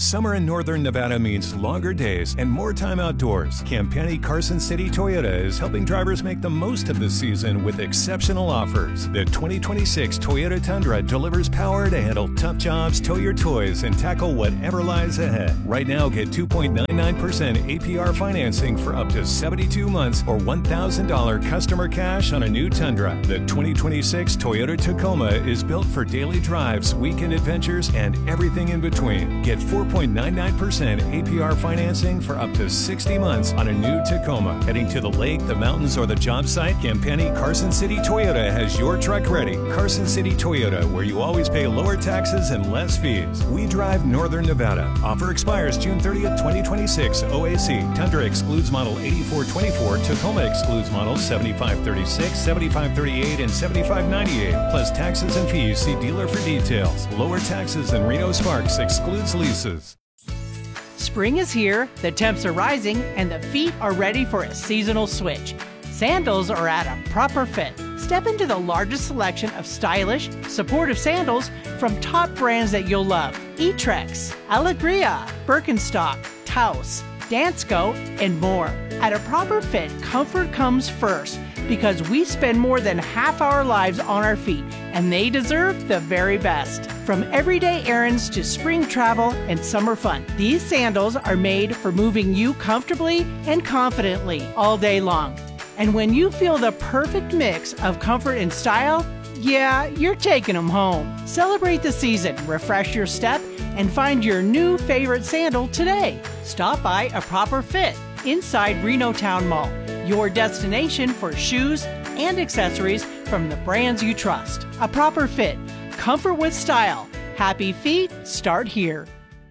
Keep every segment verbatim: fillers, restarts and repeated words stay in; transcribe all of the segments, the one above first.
Summer in Northern Nevada means longer days and more time outdoors. Campani Carson City Toyota is helping drivers make the most of the season with exceptional offers. The twenty twenty-six Toyota Tundra delivers power to handle tough jobs, tow your toys, and tackle whatever lies ahead. Right now, get two point nine nine percent A P R financing for up to seventy-two months or one thousand dollars customer cash on a new Tundra. The twenty twenty-six Toyota Tacoma is built for daily drives, weekend adventures, and everything in between. Get four point nine nine percent A P R financing for up to sixty months on a new Tacoma. Heading to the lake, the mountains, or the job site, Campani Carson City Toyota has your truck ready. Carson City Toyota, where you always pay lower taxes and less fees. We drive Northern Nevada. Offer expires June thirtieth, twenty twenty-six. O A C. Tundra excludes model eighty-four twenty-four. Tacoma excludes models seventy-five thirty-six, seventy-five thirty-eight, and seventy-five ninety-eight. Plus taxes and fees. See dealer for details. Lower taxes than Reno Sparks excludes leases. Spring is here, the temps are rising, and the feet are ready for a seasonal switch. Sandals are at a proper fit. Step into the largest selection of stylish, supportive sandals from top brands that you'll love. Etrex, Alegria, Birkenstock, Taos, Dansko, and more. At a proper fit, comfort comes first because we spend more than half our lives on our feet, and they deserve the very best. From everyday errands to spring travel and summer fun, these sandals are made for moving you comfortably and confidently all day long. And when you feel the perfect mix of comfort and style, yeah, you're taking them home. Celebrate the season, refresh your step, and find your new favorite sandal today. Stop by A Proper Fit inside Reno Town Mall, your destination for shoes and accessories from the brands you trust. A Proper Fit, comfort with style. Happy feet start here.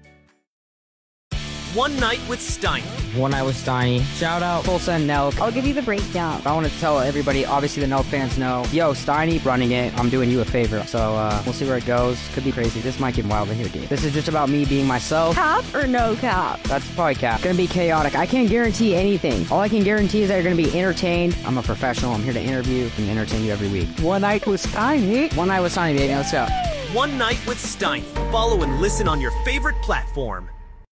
One Night with Steiny. One Night with Steiny. Shout out Tulsa and Nelk. I'll give you the breakdown. I want to tell everybody, obviously the Nelk fans know, yo, Steiny running it, I'm doing you a favor. So uh, we'll see where it goes. Could be crazy. This might get wild in here, dude. This is just about me being myself. Cap or no cap? That's probably cap. It's gonna be chaotic. I can't guarantee anything. All I can guarantee is that you're gonna be entertained. I'm a professional. I'm here to interview and entertain you every week. One Night with Steiny. One Night with Steiny, baby. Let's go. One Night with Steiny. Follow and listen on your favorite platform.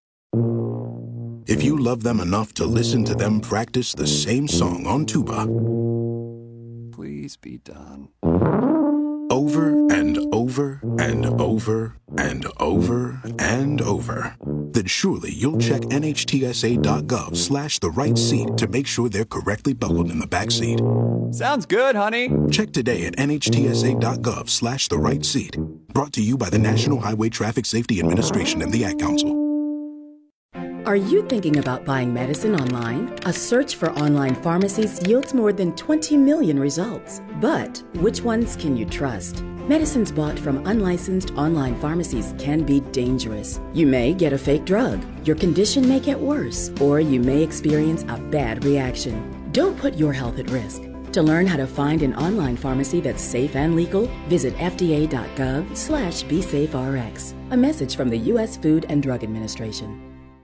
If you love them enough to listen to them practice the same song on tuba, please be done. Over and over and over and over and over, then surely you'll check N H T S A dot gov slash the right seat to make sure they're correctly buckled in the back seat. Sounds good, honey. Check today at N H T S A dot gov slash the right seat. Brought to you by the National Highway Traffic Safety Administration and the Ad Council. Are you thinking about buying medicine online? A search for online pharmacies yields more than twenty million results. But which ones can you trust? Medicines bought from unlicensed online pharmacies can be dangerous. You may get a fake drug, your condition may get worse, or you may experience a bad reaction. Don't put your health at risk. To learn how to find an online pharmacy that's safe and legal, visit F D A dot gov slash be safe R X. A message from the U S Food and Drug Administration.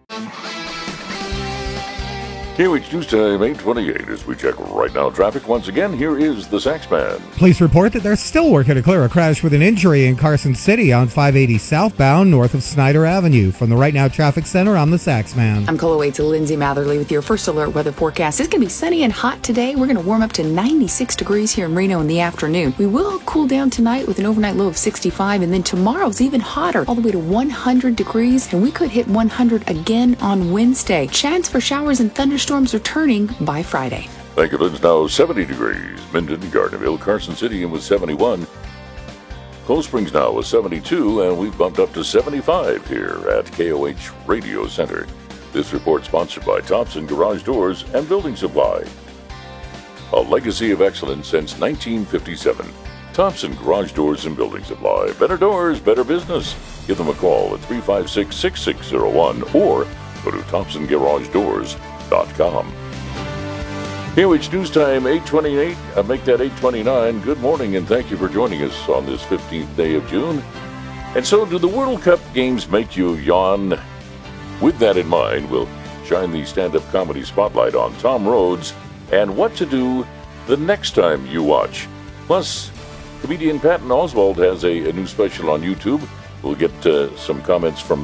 K O H News Time, eight twenty-eight, as we check right now traffic. Once again, here is the Saxman. Police report that they're still working to clear a crash with an injury in Carson City on five eighty southbound north of Snyder Avenue. From the Right Now Traffic Center, I'm the Saxman. I'm Cola Waits, Lindsay Matherly with your first alert weather forecast. It's going to be sunny and hot today. We're going to warm up to ninety-six degrees here in Reno in the afternoon. We will cool down tonight with an overnight low of sixty-five, and then tomorrow's even hotter, all the way to one hundred degrees, and we could hit one hundred again on Wednesday. Chance for showers and thunderstorms Storms returning by Friday. Thank you. It's now seventy degrees. Minden, Gardnerville, Carson City, and with seventy-one. Cold Springs now with seventy-two, and we've bumped up to seventy-five here at K O H Radio Center. This report sponsored by Thompson Garage Doors and Building Supply. A legacy of excellence since nineteen fifty-seven. Thompson Garage Doors and Building Supply. Better doors, better business. Give them a call at three five six, six six zero one or go to thompson garage doors dot com. K O H News Time, eight twenty-eight. I make that eight twenty-nine. Good morning, and thank you for joining us on this fifteenth day of June. And so, do the World Cup games make you yawn? With that in mind, we'll shine the stand-up comedy spotlight on Tom Rhodes and what to do the next time you watch. Plus, comedian Patton Oswalt has a, a new special on YouTube. We'll get uh, some comments from that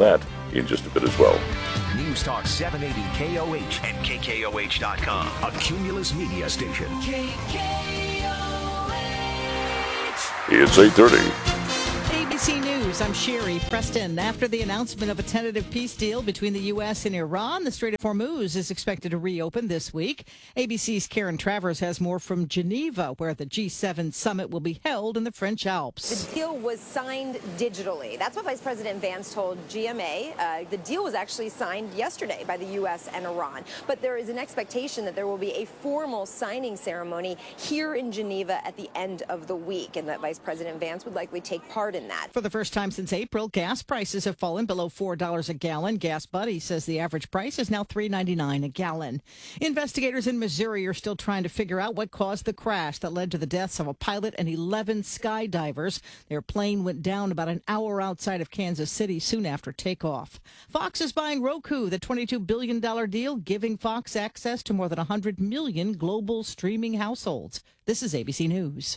in just a bit as well. News Talk seven eighty K O H and K K O H dot com, a Cumulus media station. K K O H. It's eight thirty. A B C News, I'm Sherry Preston. After the announcement of a tentative peace deal between the U S and Iran, the Strait of Hormuz is expected to reopen this week. A B C's Karen Travers has more from Geneva, where the G seven summit will be held in the French Alps. The deal was signed digitally. That's what Vice President Vance told G M A. Uh, the deal was actually signed yesterday by the U S and Iran. But there is an expectation that there will be a formal signing ceremony here in Geneva at the end of the week, and that Vice President Vance would likely take part in that. For the first time since April, gas prices have fallen below four dollars a gallon. Gas Buddy says the average price is now three ninety-nine a gallon. Investigators in Missouri are still trying to figure out what caused the crash that led to the deaths of a pilot and eleven skydivers. Their plane went down about an hour outside of Kansas City soon after takeoff. Fox is buying Roku, the twenty-two billion dollars deal, giving Fox access to more than one hundred million global streaming households. This is A B C News.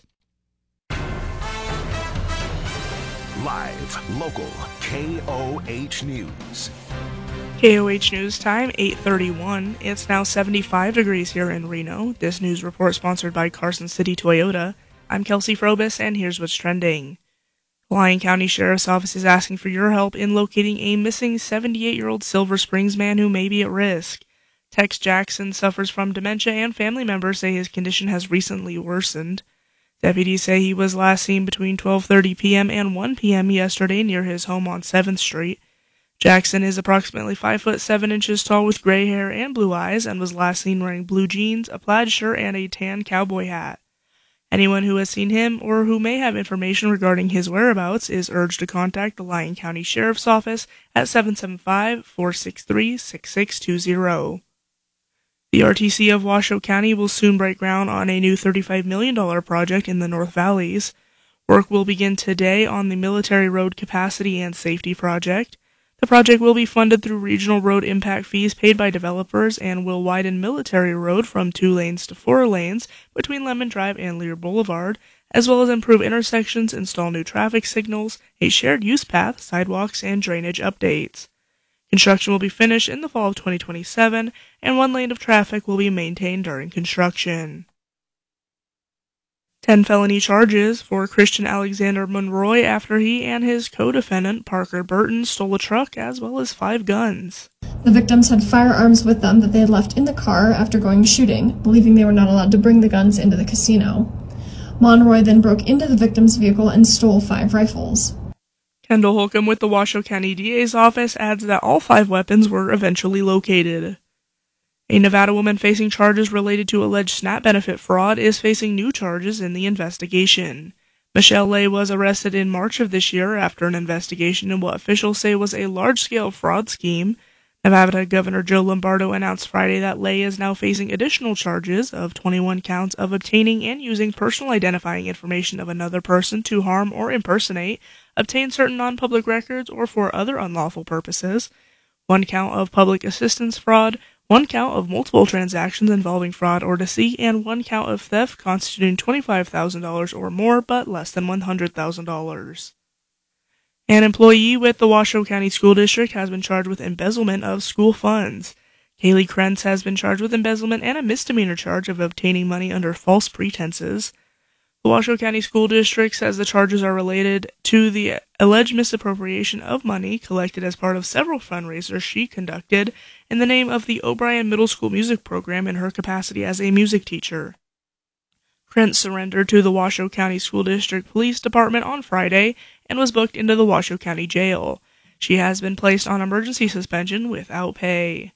Live, local, K O H News. K O H News time, eight thirty-one. It's now seventy-five degrees here in Reno. This news report sponsored by Carson City Toyota. I'm Kelsey Frobis, and here's what's trending. Lyon County Sheriff's Office is asking for your help in locating a missing seventy-eight-year-old Silver Springs man who may be at risk. Tex Jackson suffers from dementia, and family members say his condition has recently worsened. Deputies say he was last seen between twelve thirty p.m. and one p.m. yesterday near his home on seventh Street. Jackson is approximately five foot seven inches tall with gray hair and blue eyes and was last seen wearing blue jeans, a plaid shirt, and a tan cowboy hat. Anyone who has seen him or who may have information regarding his whereabouts is urged to contact the Lyon County Sheriff's Office at seven seven five, four six three, six six two zero. The R T C of Washoe County will soon break ground on a new thirty-five million dollars project in the North Valleys. Work will begin today on the Military Road Capacity and Safety Project. The project will be funded through regional road impact fees paid by developers and will widen Military Road from two lanes to four lanes between Lemon Drive and Lear Boulevard, as well as improve intersections, install new traffic signals, a shared use path, sidewalks, and drainage updates. Construction will be finished in the fall of twenty twenty-seven, and one lane of traffic will be maintained during construction. Ten felony charges for Christian Alexander Monroy after he and his co-defendant Parker Burton stole a truck as well as five guns. The victims had firearms with them that they had left in the car after going shooting, believing they were not allowed to bring the guns into the casino. Monroy then broke into the victim's vehicle and stole five rifles. Kendall Holcomb with the Washoe County D A's office adds that all five weapons were eventually located. A Nevada woman facing charges related to alleged SNAP benefit fraud is facing new charges in the investigation. Michelle Lay was arrested in March of this year after an investigation in what officials say was a large-scale fraud scheme. Nevada Governor Joe Lombardo announced Friday that Lay is now facing additional charges of twenty-one counts of obtaining and using personal identifying information of another person to harm or impersonate, obtain certain non-public records, or for other unlawful purposes, one count of public assistance fraud, one count of multiple transactions involving fraud or deceit, and one count of theft constituting twenty-five thousand dollars or more but less than one hundred thousand dollars. An employee with the Washoe County School District has been charged with embezzlement of school funds. Kaylee Krentz has been charged with embezzlement and a misdemeanor charge of obtaining money under false pretenses. The Washoe County School District says the charges are related to the alleged misappropriation of money collected as part of several fundraisers she conducted in the name of the O'Brien Middle School Music Program in her capacity as a music teacher. Krentz surrendered to the Washoe County School District Police Department on Friday and was booked into the Washoe County Jail. She has been placed on emergency suspension without pay.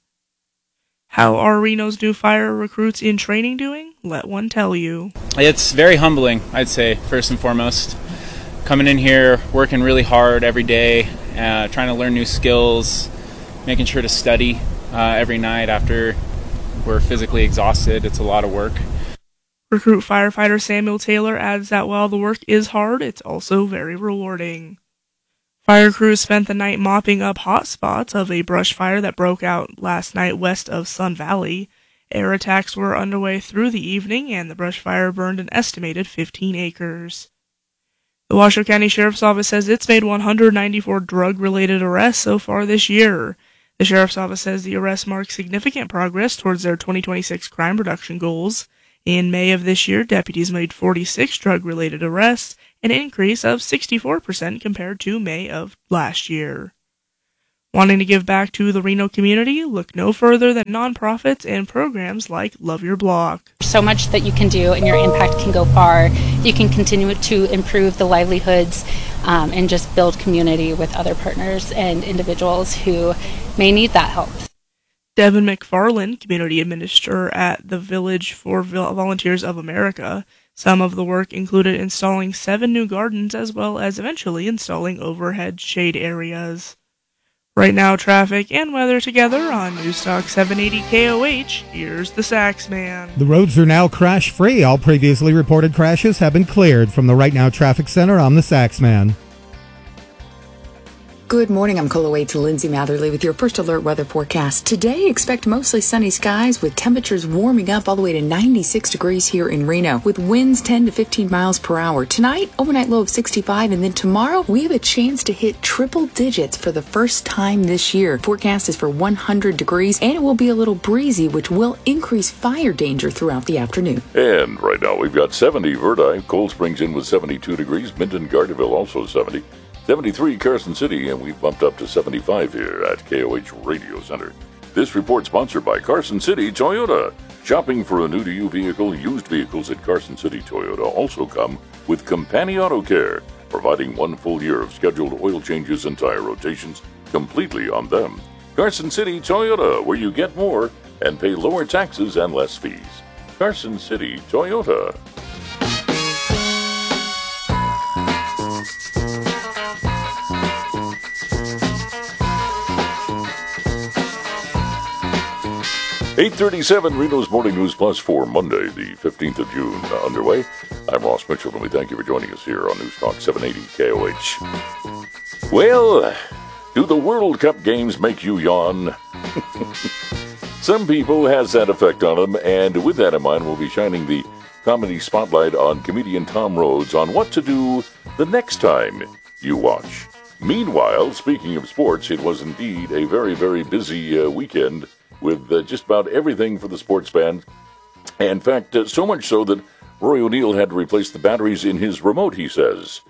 How are Reno's new fire recruits in training doing? Let one tell you. It's very humbling, I'd say, first and foremost. Coming in here, working really hard every day, uh, trying to learn new skills, making sure to study uh, every night after we're physically exhausted. It's a lot of work. Recruit firefighter Samuel Taylor adds that while the work is hard, it's also very rewarding. Fire crews spent the night mopping up hot spots of a brush fire that broke out last night west of Sun Valley. Air attacks were underway through the evening, and the brush fire burned an estimated fifteen acres. The Washoe County Sheriff's Office says it's made one hundred ninety-four drug-related arrests so far this year. The Sheriff's Office says the arrests mark significant progress towards their twenty twenty-six crime reduction goals. In May of this year, deputies made forty-six drug-related arrests, an increase of sixty-four percent compared to May of last year. Wanting to give back to the Reno community? Look no further than nonprofits and programs like Love Your Block. So much that you can do and your impact can go far. You can continue to improve the livelihoods um, and just build community with other partners and individuals who may need that help. Devin McFarland, community administrator at the Village for Volunteers of America. Some of the work included installing seven new gardens as well as eventually installing overhead shade areas. Right now, traffic and weather together on Newstalk seven eighty K O H. Here's the Sax Man. The roads are now crash-free. All previously reported crashes have been cleared. From the Right Now Traffic Center, I'm the Sax Man. Good morning, I'm Cola Wade to Lindsay Matherly with your first alert weather forecast. Today, expect mostly sunny skies with temperatures warming up all the way to ninety-six degrees here in Reno, with winds ten to fifteen miles per hour. Tonight, overnight low of sixty-five, and then tomorrow, we have a chance to hit triple digits for the first time this year. Forecast is for one hundred degrees, and it will be a little breezy, which will increase fire danger throughout the afternoon. And right now, we've got seventy Verdi, Cold Springs in with seventy-two degrees, Minden, Gardnerville also seventy. seventy-three Carson City, and we've bumped up to seventy-five here at K O H Radio Center. This report sponsored by Carson City Toyota. Shopping for a new-to-you vehicle, used vehicles at Carson City Toyota also come with Compani Auto Care, providing one full year of scheduled oil changes and tire rotations completely on them. Carson City Toyota, where you get more and pay lower taxes and less fees. Carson City Toyota. eight thirty-seven Reno's Morning News Plus for Monday, the fifteenth of June, uh, underway. I'm Ross Mitchell, and we thank you for joining us here on News Talk seven eighty K O H. Well, do the World Cup games make you yawn? Some people has that effect on them, and with that in mind, we'll be shining the comedy spotlight on comedian Tom Rhodes on what to do the next time you watch. Meanwhile, speaking of sports, it was indeed a very, very busy uh, weekend with uh, just about everything for the sports fan. And in fact, uh, so much so that Roy O'Neill had to replace the batteries in his remote, he says.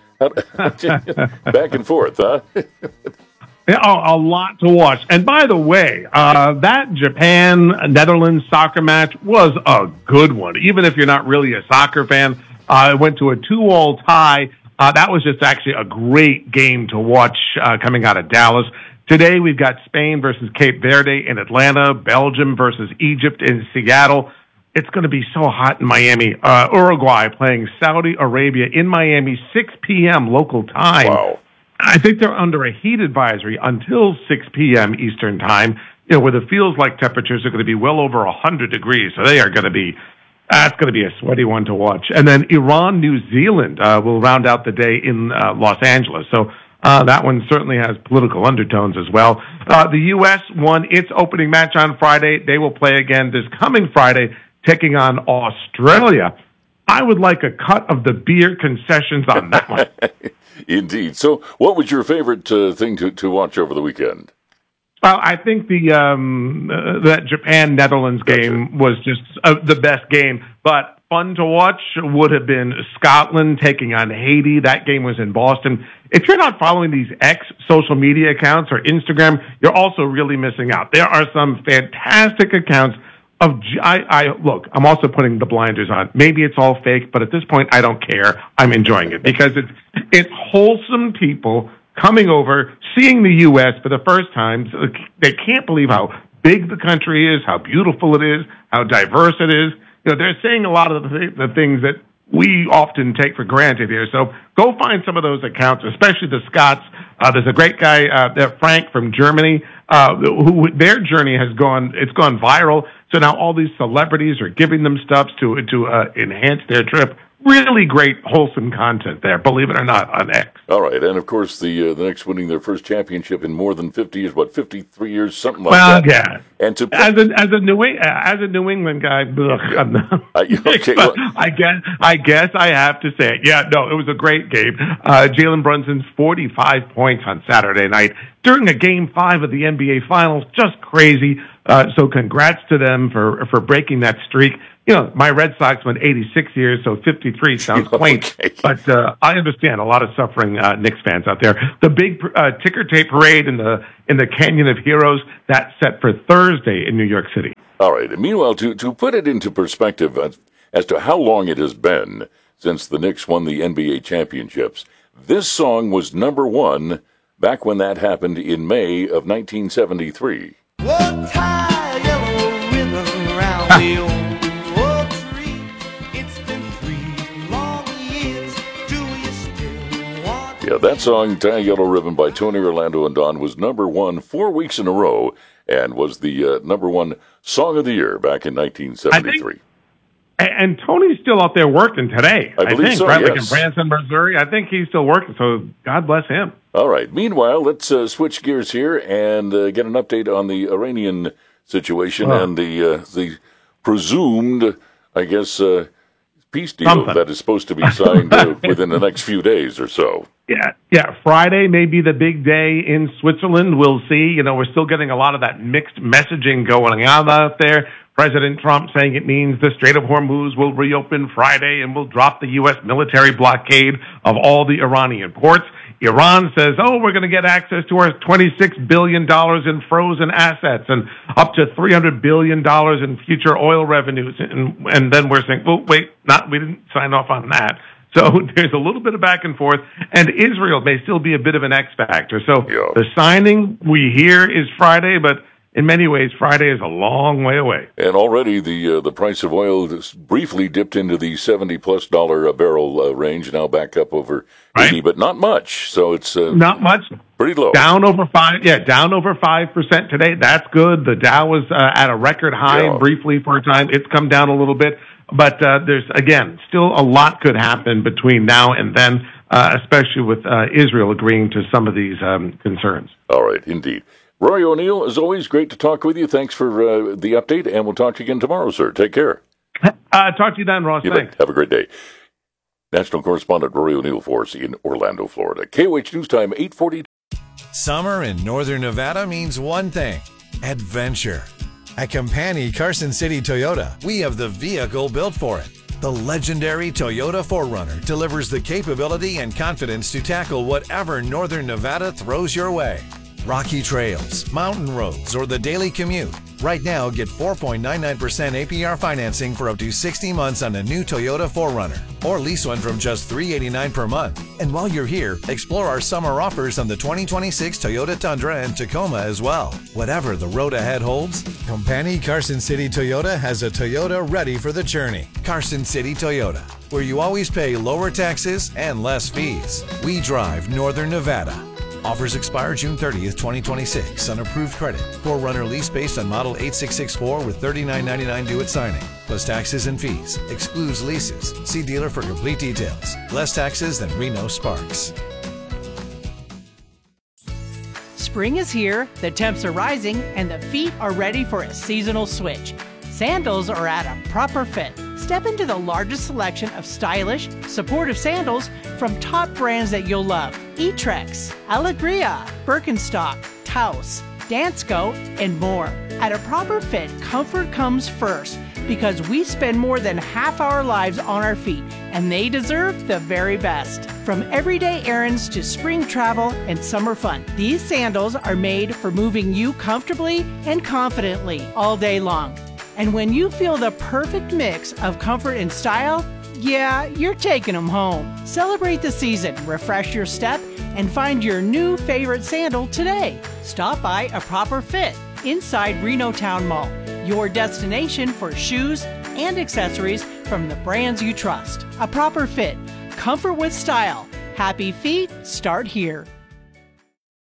Back and forth, huh? Yeah, a lot to watch. And by the way, uh, that Japan-Netherlands soccer match was a good one. Even if you're not really a soccer fan, uh, it went to a two-all tie. Uh, that was just actually a great game to watch uh, coming out of Dallas. Today, we've got Spain versus Cape Verde in Atlanta, Belgium versus Egypt in Seattle. It's going to be so hot in Miami. Uh, Uruguay playing Saudi Arabia in Miami, six p.m. local time. Wow. I think they're under a heat advisory until six p.m. Eastern time, you know, where the feels like temperatures are going to be well over one hundred degrees. So they are going to be, that's going to be a sweaty one to watch. And then Iran, New Zealand uh, will round out the day in uh, Los Angeles. So Uh, that one certainly has political undertones as well. Uh, the U S won its opening match on Friday. They will play again this coming Friday, taking on Australia. I would like a cut of the beer concessions on that one. Indeed. So what was your favorite uh, thing to, to watch over the weekend? Well, I think the um, uh, that Japan-Netherlands game was just uh, the best game, but fun to watch would have been Scotland taking on Haiti. That game was in Boston. If you're not following these X social media accounts or Instagram, you're also really missing out. There are some fantastic accounts of, I, I look, I'm also putting the blinders on. Maybe it's all fake, but at this point, I don't care. I'm enjoying it because it's, it's wholesome people coming over, seeing the U S for the first time. So they can't believe how big the country is, how beautiful it is, how diverse it is. You know, they're saying a lot of the, th- the things that we often take for granted here. So go find some of those accounts, especially the Scots. Uh, there's a great guy, uh, Frank from Germany, uh, who their journey has gone, it's gone viral. So now all these celebrities are giving them stuff to, to uh, enhance their trip. really great, wholesome content there, believe it or not, on X. All right, and of course, the uh, the Knicks winning their first championship in more than fifty years, what, fifty-three years, something like well, that. yeah. And to as a as a New as a New England guy, ugh, I'm not, uh, okay, well, I guess I guess I have to say it. Yeah, no, it was a great game. Uh, Jalen Brunson's forty-five points on Saturday night during a Game Five of the N B A Finals, just crazy. Uh, so, congrats to them for for breaking that streak. You know, my Red Sox went eighty-six years, so fifty-three sounds quaint. Okay. But uh, I understand a lot of suffering uh, Knicks fans out there. The big uh, ticker tape parade in the in the Canyon of Heroes, that's set for Thursday in New York City. All right. And meanwhile, to, to put it into perspective uh, as to how long it has been since the Knicks won the N B A championships, this song was number one back when that happened in May of nineteen seventy-three. What tie yellow ribbon around the old oak tree? It's been three long years. Do you still want? Yeah, that song, Tie Yellow Ribbon by Tony Orlando and Dawn, was number one four weeks in a row and was the uh, number one song of the year back in nineteen seventy-three. And, and Tony's still out there working today. I believe think, so, right? yes. Like in Branson, Missouri. I think he's still working, so God bless him. All right. Meanwhile, let's uh, switch gears here and uh, get an update on the Iranian situation oh. and the uh, the presumed, I guess, uh, peace deal Something. that is supposed to be signed uh, within the next few days or so. Yeah, yeah. Friday may be the big day in Switzerland. We'll see. You know, we're still getting a lot of that mixed messaging going on out there. President Trump saying it means the Strait of Hormuz will reopen Friday and will drop the U S military blockade of all the Iranian ports. Iran says, oh, we're going to get access to our twenty-six billion dollars in frozen assets and up to three hundred billion dollars in future oil revenues. And, and then we're saying, well, wait, not, we didn't sign off on that. So there's a little bit of back and forth, and Israel may still be a bit of an X factor. So yeah. The signing we hear is Friday, but in many ways, Friday is a long way away. And already the uh, the price of oil briefly dipped into the seventy plus dollar a barrel uh, range, now back up over right. eighty, but not much. So it's uh, not much. Pretty low. Down over five. Yeah, down over five percent today. That's good. The Dow was uh, at a record high yeah. briefly for a time. It's come down a little bit, but uh, there's again still a lot could happen between now and then, uh, especially with uh, Israel agreeing to some of these um, concerns. All right, indeed. Rory O'Neill, as always, great to talk with you. Thanks for uh, the update, and we'll talk to you again tomorrow, sir. Take care. Uh, talk to you then, Ross. You Thanks. bet. Have a great day. National correspondent Rory O'Neill for us in Orlando, Florida. K O H News Time, eight forty. Summer in northern Nevada means one thing: adventure. At Campani Carson City Toyota, we have the vehicle built for it. The legendary Toyota four runner delivers the capability and confidence to tackle whatever northern Nevada throws your way. Rocky trails, mountain roads, or the daily commute. Right now, get four point nine nine percent A P R financing for up to sixty months on a new Toyota four runner, or lease one from just three hundred eighty-nine dollars per month. And while you're here, explore our summer offers on the twenty twenty-six Toyota Tundra and Tacoma as well. Whatever the road ahead holds, Campani Carson City Toyota has a Toyota ready for the journey. Carson City Toyota, where you always pay lower taxes and less fees. We drive Northern Nevada. Offers expire June thirtieth, twenty twenty-six on approved credit. four runner lease based on model eight six six four with thirty-nine ninety-nine due at signing, plus taxes and fees. Excludes leases. See dealer for complete details. Less taxes than Reno Sparks. Spring is here, the temps are rising, and the feet are ready for a seasonal switch. Sandals are at a proper fit. Step into the largest selection of stylish, supportive sandals from top brands that you'll love. Etrex, Alegria, Birkenstock, Taos, Dansko, and more. At a proper fit, comfort comes first because we spend more than half our lives on our feet, and they deserve the very best. From everyday errands to spring travel and summer fun, these sandals are made for moving you comfortably and confidently all day long. And when you feel the perfect mix of comfort and style, yeah, you're taking them home. Celebrate the season, refresh your step, and find your new favorite sandal today. Stop by A Proper Fit inside Reno Town Mall, your destination for shoes and accessories from the brands you trust. A Proper Fit, comfort with style. Happy feet start here.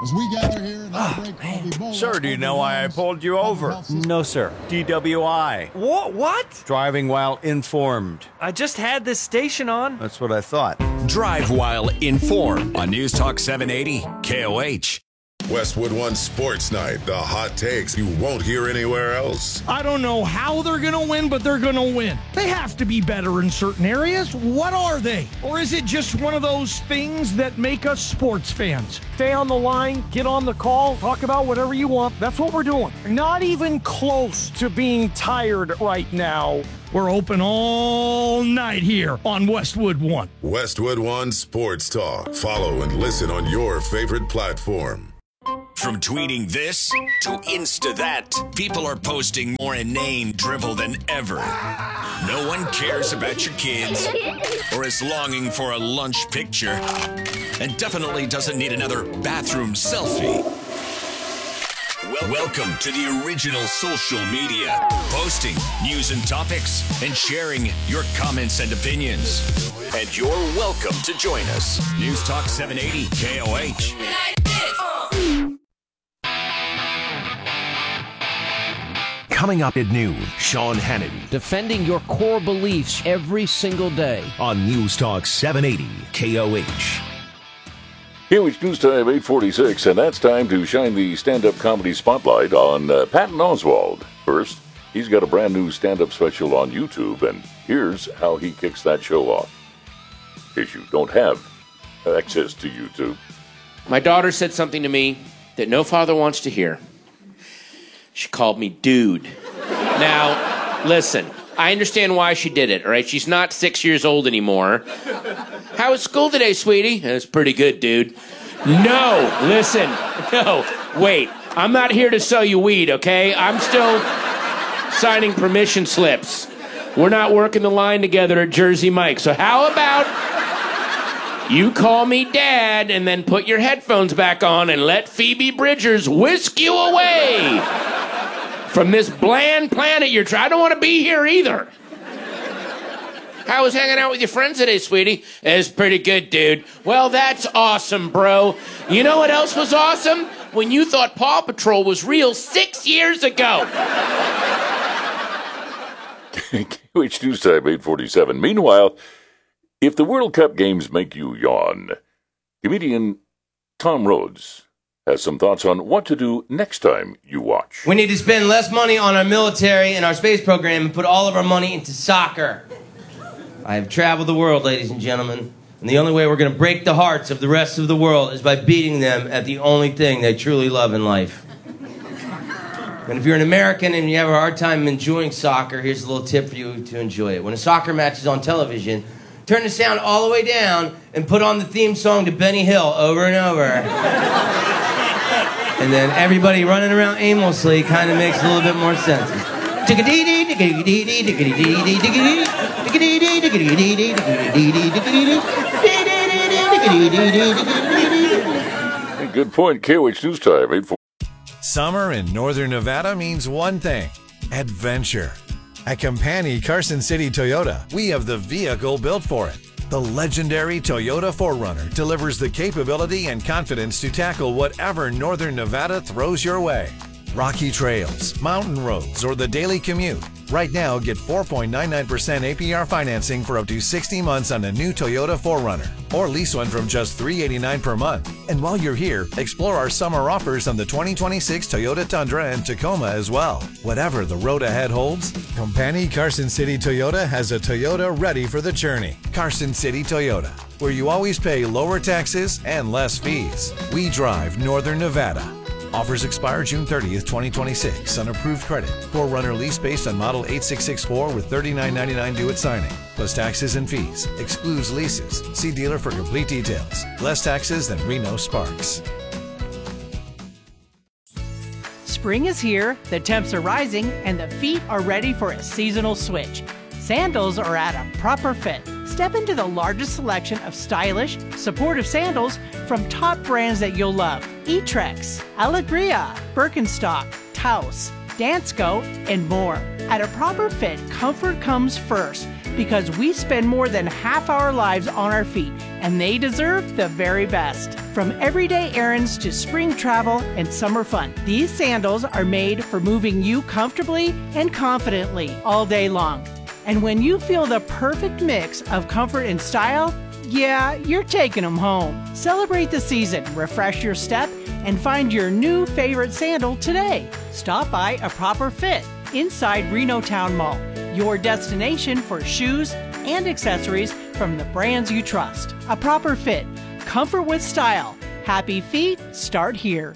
As we gather here in oh, man. Sir, do you know why I pulled you over? No, sir. D W I. What? What? Driving while informed. I just had this station on. That's what I thought. Drive while informed on News Talk seven eighty K O H. Westwood One Sports Night, the hot takes you won't hear anywhere else. I don't know how they're going to win, but they're going to win. They have to be better in certain areas. What are they? Or is it just one of those things that make us sports fans? Stay on the line, get on the call, talk about whatever you want. That's what we're doing. Not even close to being tired right now. We're open all night here on Westwood One. Westwood One Sports Talk. Follow and listen on your favorite platform. From tweeting this to Insta that, people are posting more inane drivel than ever. No one cares about your kids or is longing for a lunch picture and definitely doesn't need another bathroom selfie. Welcome to the original social media, posting news and topics and sharing your comments and opinions. And you're welcome to join us. News Talk seven eighty K O H. Coming up at noon, Sean Hannity. Defending your core beliefs every single day. On News Talk seven eighty K O H. K O H News Time eight forty-six, and that's time to shine the stand-up comedy spotlight on uh, Patton Oswalt. First, he's got a brand new stand-up special on YouTube, and here's how he kicks that show off. In case you don't have access to YouTube. My daughter said something to me that no father wants to hear. She called me dude. Now, listen, I understand why she did it, all right? She's not six years old anymore. How was school today, sweetie? It's pretty good, dude. No, listen, no, wait. I'm not here to sell you weed, okay? I'm still signing permission slips. We're not working the line together at Jersey Mike, so how about you call me Dad and then put your headphones back on and let Phoebe Bridgers whisk you away from this bland planet you're trying. I don't want to be here either. How was hanging out with your friends today, sweetie? It's pretty good, dude. Well, that's awesome, bro. You know what else was awesome? When you thought Paw Patrol was real six years ago. K O H News Time eight forty-seven. Meanwhile, if the World Cup games make you yawn, comedian Tom Rhodes has some thoughts on what to do next time you watch. We need to spend less money on our military and our space program and put all of our money into soccer. I have traveled the world, ladies and gentlemen, and the only way we're going to break the hearts of the rest of the world is by beating them at the only thing they truly love in life. And if you're an American and you have a hard time enjoying soccer, here's a little tip for you to enjoy it. When a soccer match is on television, turn the sound all the way down and put on the theme song to Benny Hill over and over. And then everybody running around aimlessly kind of makes a little bit more sense. Good point. K O H News Time eight forty. Summer in Northern Nevada means one thing: adventure. At Compani Carson City Toyota, we have the vehicle built for it. The legendary Toyota four runner delivers the capability and confidence to tackle whatever Northern Nevada throws your way. Rocky trails, mountain roads, or the daily commute. Right now, get four point nine nine percent A P R financing for up to sixty months on a new Toyota four runner, or lease one from just three hundred eighty-nine dollars per month. And while you're here, explore our summer offers on the twenty twenty-six Toyota Tundra and Tacoma as well. Whatever the road ahead holds, Compani Carson City Toyota has a Toyota ready for the journey. Carson City Toyota, where you always pay lower taxes and less fees. We drive Northern Nevada. Offers expire June thirtieth, twenty twenty-six on approved credit. four runner lease based on model eight six six four with thirty-nine ninety-nine due at signing, plus taxes and fees. Excludes leases. See dealer for complete details. Less taxes than Reno Sparks. Spring is here, the temps are rising, and the feet are ready for a seasonal switch. Sandals are at a proper fit. Step into the largest selection of stylish, supportive sandals from top brands that you'll love. Etrex, Alegria, Birkenstock, Taos, Dansko, and more. At a proper fit, comfort comes first because we spend more than half our lives on our feet, and they deserve the very best. From everyday errands to spring travel and summer fun, these sandals are made for moving you comfortably and confidently all day long. And when you feel the perfect mix of comfort and style, yeah, you're taking them home. Celebrate the season, refresh your step, and find your new favorite sandal today. Stop by A Proper Fit inside Reno Town Mall, your destination for shoes and accessories from the brands you trust. A Proper Fit. Comfort with style. Happy feet start here.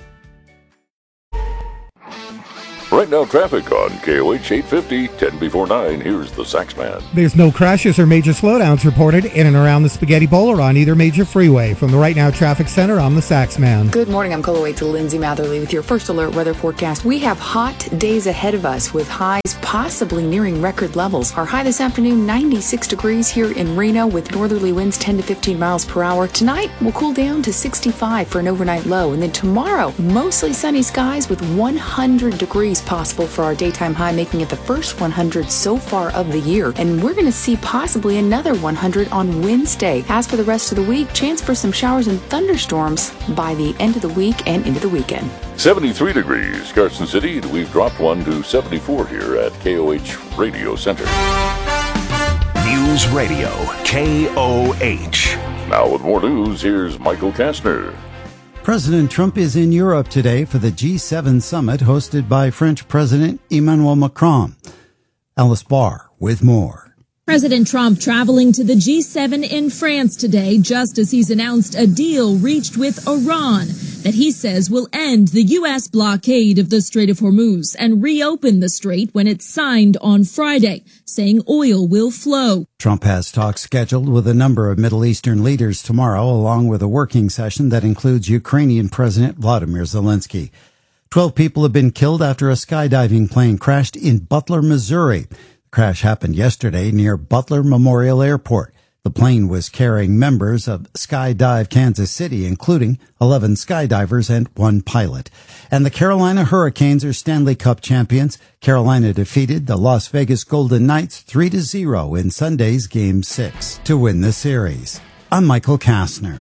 Right now, traffic on K O H eight fifty, ten before nine. Here's the Saxman. There's no crashes or major slowdowns reported in and around the Spaghetti Bowl or on either major freeway. From the Right Now Traffic Center, I'm the Saxman. Good morning. I'm Coloway to Lindsay Matherly with your first alert weather forecast. We have hot days ahead of us with highs possibly nearing record levels. Our high this afternoon, ninety-six degrees here in Reno with northerly winds ten to fifteen miles per hour. Tonight, we'll cool down to sixty-five for an overnight low. And then tomorrow, mostly sunny skies with one hundred degrees possible for our daytime high, making it the first one hundred so far of the year. And we're going to see possibly another one hundred on Wednesday. As for the rest of the week, chance for some showers and thunderstorms by the end of the week and into the weekend. seventy-three degrees, Carson City. We've dropped one to seventy-four here at K O H Radio Center. News Radio, K O H. Now with more news, here's Michael Kastner. President Trump is in Europe today for the G seven summit hosted by French President Emmanuel Macron. Alice Barr with more. President Trump traveling to the G seven in France today just as he's announced a deal reached with Iran that he says will end the U S blockade of the Strait of Hormuz and reopen the strait when it's signed on Friday, saying oil will flow. Trump has talks scheduled with a number of Middle Eastern leaders tomorrow, along with a working session that includes Ukrainian President Vladimir Zelensky. Twelve people have been killed after a skydiving plane crashed in Butler, Missouri. The crash happened yesterday near Butler Memorial Airport. The plane was carrying members of Skydive Kansas City, including eleven skydivers and one pilot. And the Carolina Hurricanes are Stanley Cup champions. Carolina defeated the Las Vegas Golden Knights three to zero in Sunday's Game six to win the series. I'm Michael Kastner.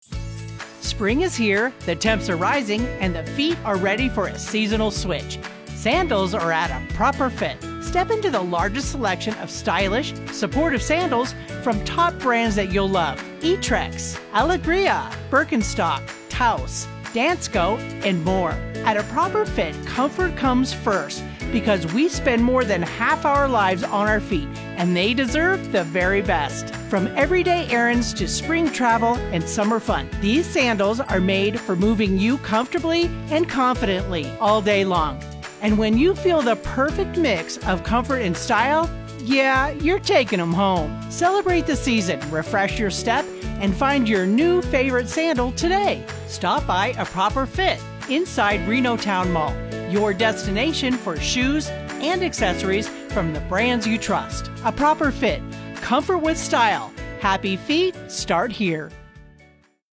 Spring is here, the temps are rising, and the feet are ready for a seasonal switch. Sandals are at a proper fit. Step into the largest selection of stylish, supportive sandals from top brands that you'll love. Etrex, Alegria, Birkenstock, Taos, Dansko, and more. At a proper fit, comfort comes first because we spend more than half our lives on our feet, and they deserve the very best. From everyday errands to spring travel and summer fun, these sandals are made for moving you comfortably and confidently all day long. And when you feel the perfect mix of comfort and style, yeah, you're taking them home. Celebrate the season, refresh your step, and find your new favorite sandal today. Stop by A Proper Fit inside Reno Town Mall, your destination for shoes and accessories from the brands you trust. A Proper Fit. Comfort with style. Happy feet start here.